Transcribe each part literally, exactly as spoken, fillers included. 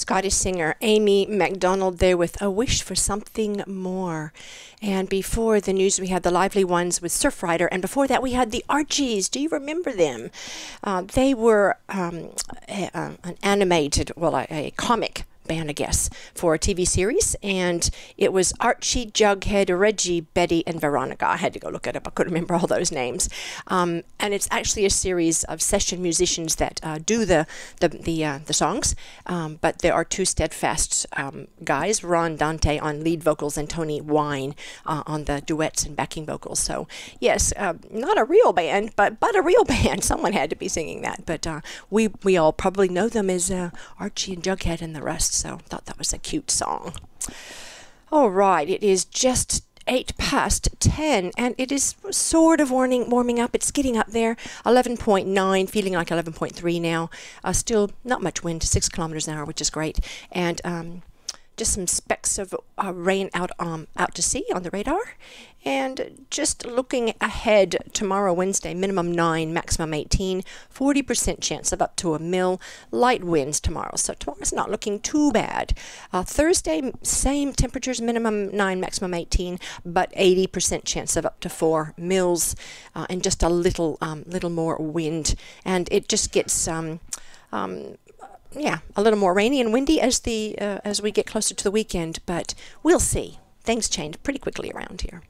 Scottish singer Amy MacDonald there with A Wish for Something More. And before the news, we had the Lively Ones with Surfrider, and before that we had the Archies. Do you remember them? Uh, they were um, a, a, an animated, well, a, a comic band, I guess, for a T V series, and it was Archie, Jughead, Reggie, Betty, and Veronica. I had to go look it up. I couldn't remember all those names. Um, and it's actually a series of session musicians that uh, do the the the, uh, the songs, um, but there are two steadfast um, guys, Ron Dante on lead vocals and Tony Wine uh, on the duets and backing vocals. So yes, uh, not a real band, but but a real band. Someone had to be singing that, but uh, we we all probably know them as uh, Archie and Jughead and the rest. So thought that was a cute song. All right, it is just eight past ten, and it is sort of warming, warming up. It's getting up there. eleven point nine, feeling like eleven point three now. Uh, still not much wind, six kilometers an hour, which is great. And um, just some specks of uh, rain out um, out to sea on the radar. And just looking ahead, tomorrow, Wednesday, minimum nine, maximum eighteen, forty percent chance of up to a mil, light winds tomorrow. So tomorrow's not looking too bad. Uh, Thursday, same temperatures, minimum nine, maximum eighteen, but eighty percent chance of up to four mils, uh, and just a little, um, little more wind. And it just gets, um, um, yeah, a little more rainy and windy as the uh, as we get closer to the weekend, but we'll see. Things change pretty quickly around here.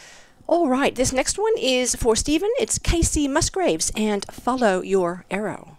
All right, this next one is for Stephen. It's Casey Musgraves and Follow Your Arrow.